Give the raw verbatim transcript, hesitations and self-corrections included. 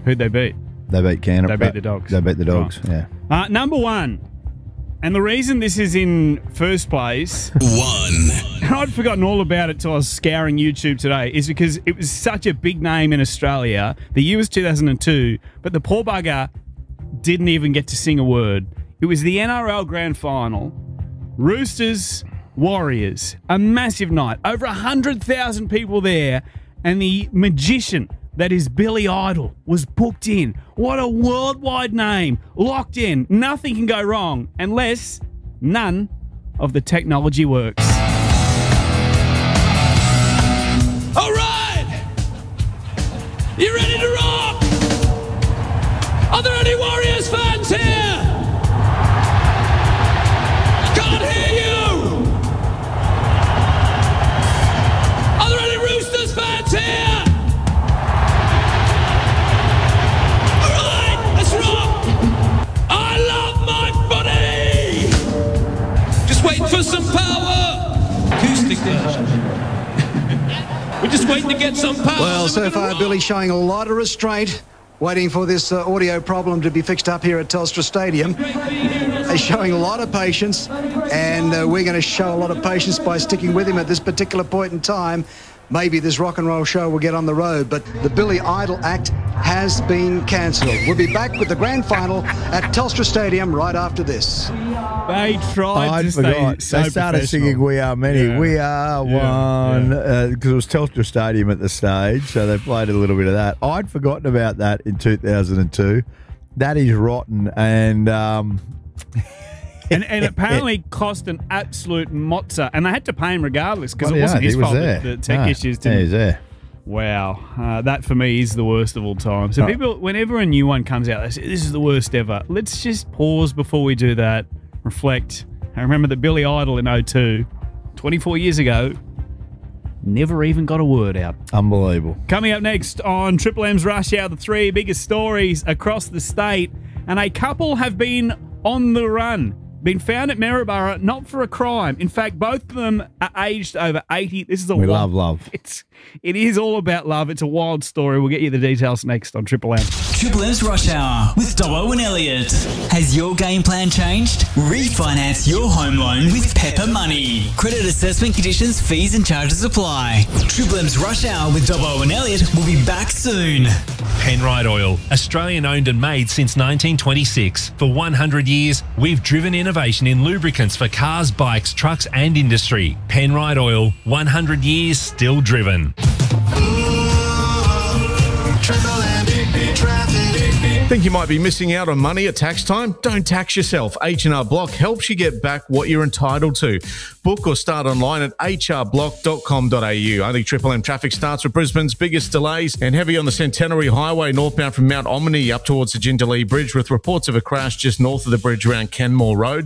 Who'd they beat? They beat Canterbury. They beat the Dogs. They beat the Dogs, Right. yeah. Uh, number one, and the reason this is in first place, One. and I'd forgotten all about it till I was scouring YouTube today, is because it was such a big name in Australia. The year was two thousand two, but the poor bugger didn't even get to sing a word. It was the N R L Grand Final. Roosters, Warriors. A massive night. Over one hundred thousand people there, and the magician that is Billy Idol was booked in. What a worldwide name. Locked in. Nothing can go wrong unless none of the technology works. All right. You ready to rock? Are there any Warriors fans here? Can't hear you. Are there any Roosters fans here? Waiting for some power. Acoustic version. We're just waiting to get some power. Well, so far, Billy showing a lot of restraint, waiting for this uh, audio problem to be fixed up here at Telstra Stadium. He's showing a lot of patience, and uh, we're going to show a lot of patience by sticking with him at this particular point in time. Maybe this rock and roll show will get on the road, but the Billy Idol act has been cancelled. We'll be back with the grand final at Telstra Stadium right after this. They tried I to forgot. stay so They started singing "We Are Many." Yeah. We are Yeah. one Yeah. because uh, it was Telstra Stadium at the stage, so they played a little bit of that. I'd forgotten about that in two thousand two. That is rotten, and um, And, and apparently cost an absolute mozza. And they had to pay him regardless because Bloody it wasn't hell, his he was fault there. that the tech No. issues Yeah, didn't. he's there. Wow. Uh, that for me is the worst of all time. So Oh. people, whenever a new one comes out, they say, this is the worst ever. Let's just pause before we do that, reflect. I remember that Billy Idol in oh two, twenty-four years ago, never even got a word out. Unbelievable. Coming up next on Triple M's Rush Hour, the three biggest stories across the state. And a couple have been on the run. Been found at Maryborough, not for a crime. In fact, both of them are aged over eighty. This is a We wild, love love. It's it is all about love. It's a wild story. We'll get you the details next on Triple M. Triple M's Rush Hour with Dobbo and Elliot. Has your game plan changed? Refinance your home loan with Pepper Money. Credit assessment conditions, fees and charges apply. Triple M's Rush Hour with Dobbo and Elliot will be back soon. Penrite Oil, Australian owned and made since nineteen twenty-six. For one hundred years, we've driven innovation in lubricants for cars, bikes, trucks and industry. Penrite Oil, one hundred years still driven. Think you might be missing out on money at tax time? Don't tax yourself. H and R Block helps you get back what you're entitled to. Book or start online at h r block dot com dot a u. Only Triple M traffic starts with Brisbane's biggest delays and heavy on the Centenary Highway northbound from Mount Omni up towards the Jindalee Bridge with reports of a crash just north of the bridge around Kenmore Road.